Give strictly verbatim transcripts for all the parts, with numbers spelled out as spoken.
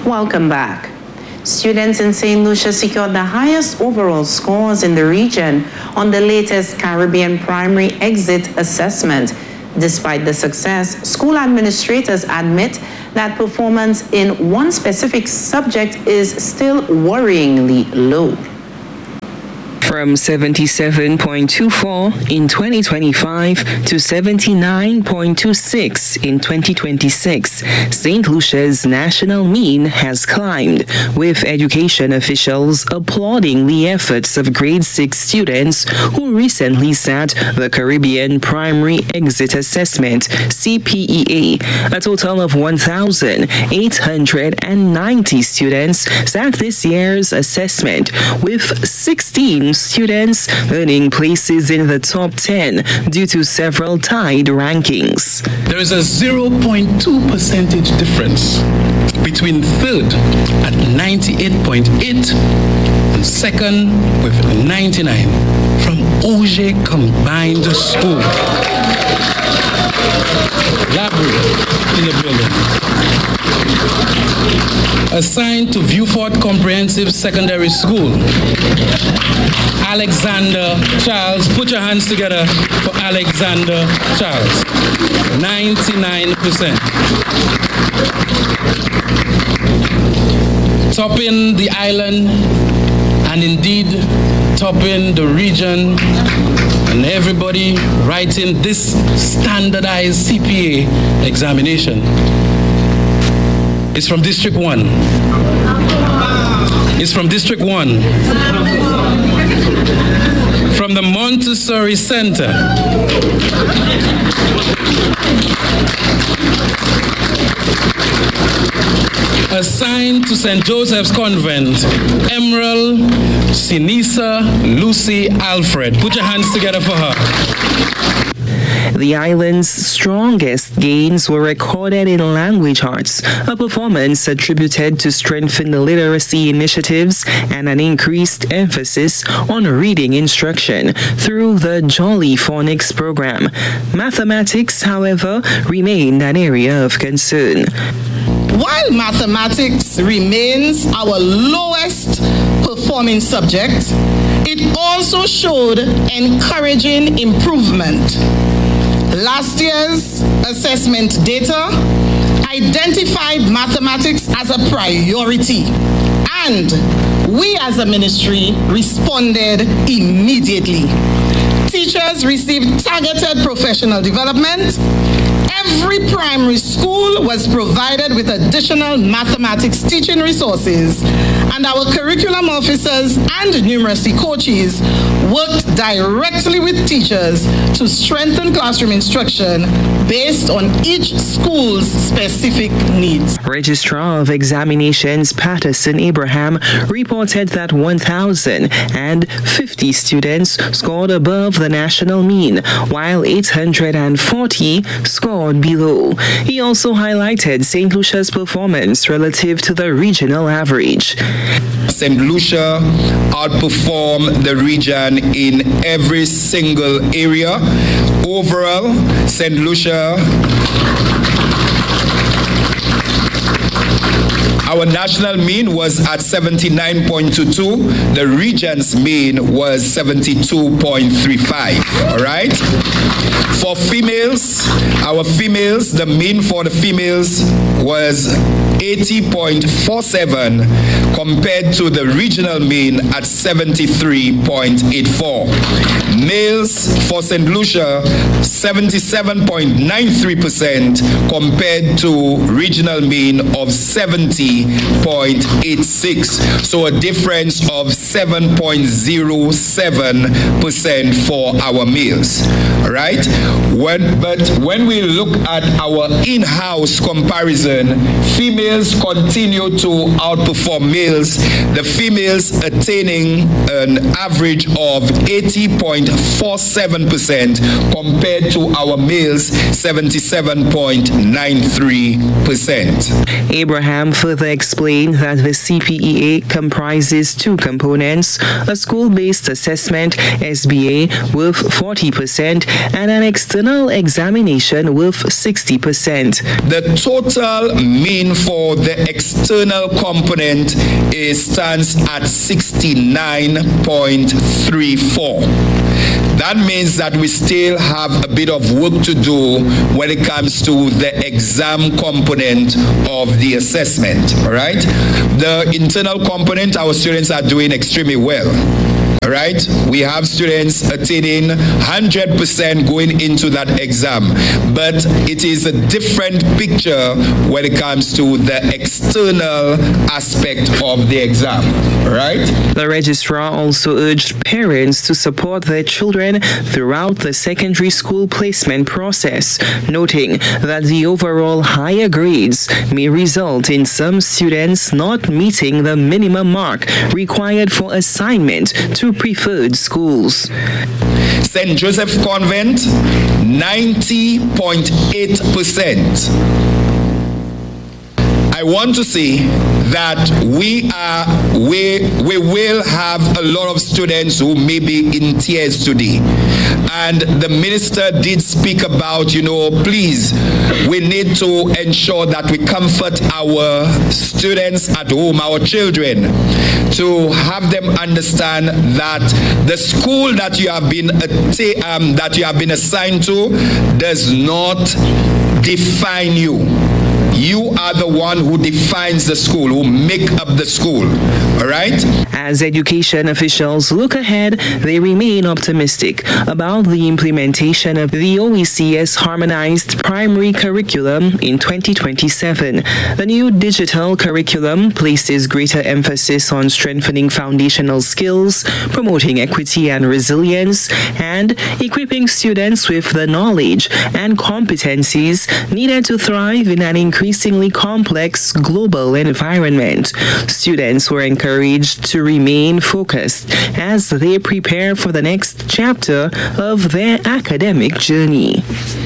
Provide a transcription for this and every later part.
Welcome back. Students in Saint Lucia secured the highest overall scores in the region on the latest Caribbean Primary Exit Assessment. Despite the success, school administrators admit that performance in one specific subject is still worryingly low. From seventy-seven point two four in twenty twenty-five to seventy-nine point two six in twenty twenty-six, Saint Lucia's national mean has climbed, with education officials applauding the efforts of grade six students who recently sat the Caribbean Primary Exit Assessment, C P E A. A total of one thousand eight hundred ninety students sat this year's assessment, with sixteen students earning places in the top ten due to several tied rankings. There is a zero point two percentage difference between third at ninety-eight point eight and second with ninety-nine from Auger Combined School. Library in the building. Assigned to Viewfort Comprehensive Secondary School, Alexander Charles. Put your hands together for Alexander Charles. ninety-nine percent. Topping the island and indeed topping the region, and everybody writing this standardized C P A examination is from District one. It's from District one. From the Montessori Center. Assigned to Saint Joseph's Convent, Emerald Sinisa Lucy Alfred. Put your hands together for her. The island's strongest gains were recorded in language arts, a performance attributed to strengthened literacy initiatives and an increased emphasis on reading instruction through the Jolly Phonics program. Mathematics, however, remained an area of concern. While mathematics remains our lowest performing subject, it also showed encouraging improvement. Last year's assessment data identified mathematics as a priority, and we as a ministry responded immediately. Teachers received targeted professional development. Every primary school was provided with additional mathematics teaching resources, and our curriculum officers and numeracy coaches worked directly with teachers to strengthen classroom instruction based on each school's specific needs. Registrar of Examinations Patterson Abraham reported that one thousand fifty students scored above the national mean, while eight hundred forty scored below. He also highlighted Saint Lucia's performance relative to the regional average. Saint Lucia outperformed the region in every single area. Overall, Saint Lucia, our national mean was at seventy-nine point two two. The region's mean was seventy-two point three five. All right? For females, our females, the mean for the females was eighty point four seven compared to the regional mean at seventy-three point eight four. Males for Saint Lucia, seventy-seven point nine three percent compared to regional mean of seventy point eight six. So a difference of seven point zero seven percent for our males. All right? When, but when we look at our in-house comparison, females continue to outperform males, the females attaining an average of eighty point four seven percent compared to our males, seventy-seven point nine three percent. Abraham further author explained that the C P E A comprises two components, a school-based assessment, S B A, with forty percent, and an external examination with sixty percent. The total mean for the external component is stands at sixty-nine point three four. That means that we still have a bit of work to do when it comes to the exam component of the assessment, all right? The internal component, our students are doing extremely well. All right, we have students attaining one hundred percent going into that exam, but it is a different picture when it comes to the external aspect of the exam, all right? The registrar also urged parents to support their children throughout the secondary school placement process, noting that the overall higher grades may result in some students not meeting the minimum mark required for assignment to preferred schools. Saint Joseph Convent, ninety point eight percent. I want to say that we are we we will have a lot of students who may be in tears today. And the minister did speak about, you know, please, we need to ensure that we comfort our students at home, our children, to have them understand that the school that you have been um, that you have been assigned to does not define you. You are the one who defines the school, who make up the school, all right? As education officials look ahead, they remain optimistic about the implementation of the O E C S harmonized primary curriculum in twenty twenty-seven. The new digital curriculum places greater emphasis on strengthening foundational skills, promoting equity and resilience, and equipping students with the knowledge and competencies needed to thrive in an increasingly complex global environment. Students were encouraged to remain focused as they prepare for the next chapter of their academic journey.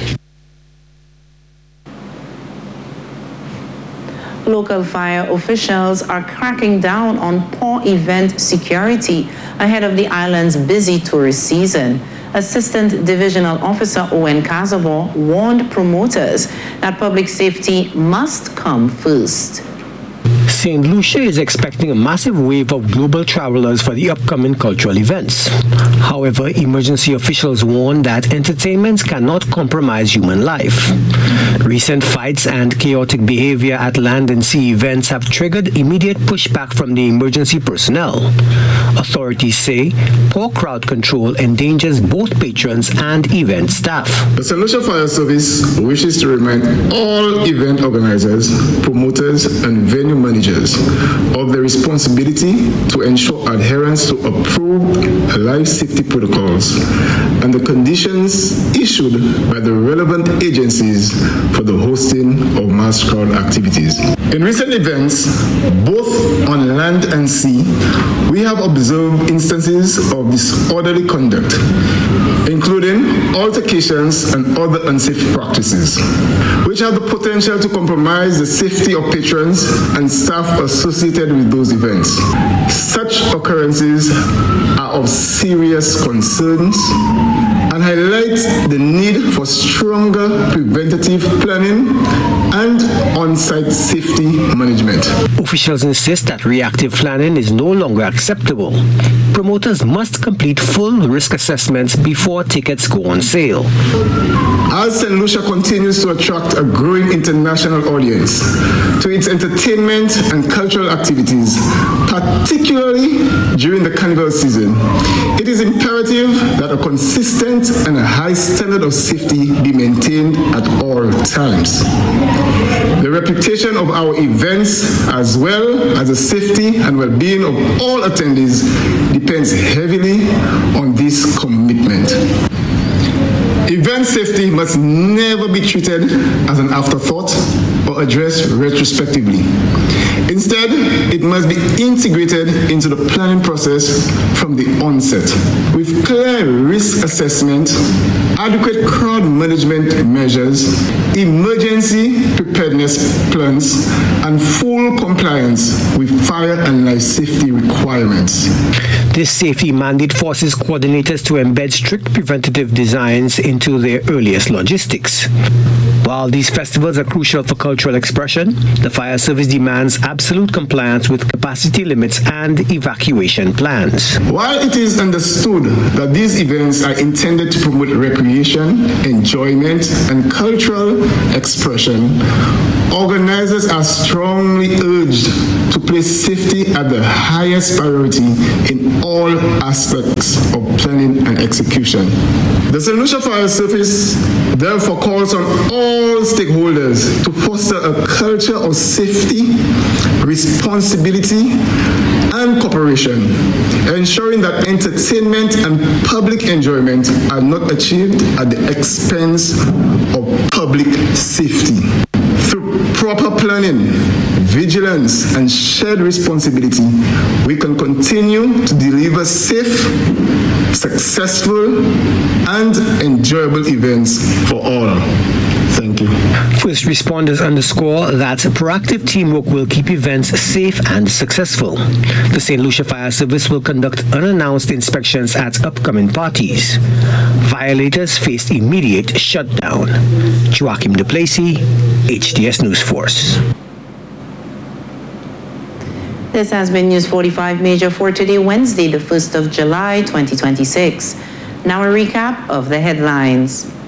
Local fire officials are cracking down on poor event security ahead of the island's busy tourist season. Assistant Divisional Officer Owen Kazabo warned promoters that public safety must come first. Saint Lucia is expecting a massive wave of global travelers for the upcoming cultural events. However, emergency officials warn that entertainment cannot compromise human life. Recent fights and chaotic behavior at land and sea events have triggered immediate pushback from the emergency personnel. Authorities say poor crowd control endangers both patrons and event staff. The Saint Lucia Fire Service wishes to remind all event organizers, promoters, and venue managers of the responsibility to ensure adherence to approved life safety protocols and the conditions issued by the relevant agencies for the hosting of mass crowd activities. In recent events, both on land and sea, we have observed instances of disorderly conduct, including altercations and other unsafe practices, which have the potential to compromise the safety of patrons and staff associated with those events. Such occurrences are of serious concerns and highlight the need for stronger preventative planning and on-site safety management. Officials insist that reactive planning is no longer acceptable. Promoters must complete full risk assessments before tickets go on sale. As Saint Lucia continues to attract a growing international audience to its entertainment and cultural activities, particularly during the carnival season, it is imperative that a consistent and a high standard of safety be maintained at all times. The reputation of our events, as well as the safety and well-being of all attendees, depends heavily on this commitment. Event safety must never be treated as an afterthought or addressed retrospectively. Instead, it must be integrated into the planning process from the onset, with clear risk assessment adequate crowd management measures, emergency preparedness plans, and full compliance with fire and life safety requirements. This safety mandate forces coordinators to embed strict preventative designs into their earliest logistics. While these festivals are crucial for cultural expression, the fire service demands absolute compliance with capacity limits and evacuation plans. While it is understood that these events are intended to promote recreation, enjoyment, and cultural expression, organizers are strongly urged to place safety at the highest priority in all aspects of planning and execution. The Saint Lucia Fire Service therefore calls on all stakeholders to foster a culture of safety, responsibility, and cooperation, ensuring that entertainment and public enjoyment are not achieved at the expense of public safety. Through proper planning, vigilance, and shared responsibility, we can continue to deliver safe, successful, and enjoyable events for all. Thank you. First responders underscore that proactive teamwork will keep events safe and successful. The Saint Lucia Fire Service will conduct unannounced inspections at upcoming parties. Violators face immediate shutdown. Joachim Duplessis, H D S News Force. This has been News forty-five Major for today, Wednesday, the first of July, twenty twenty-six. Now a recap of the headlines.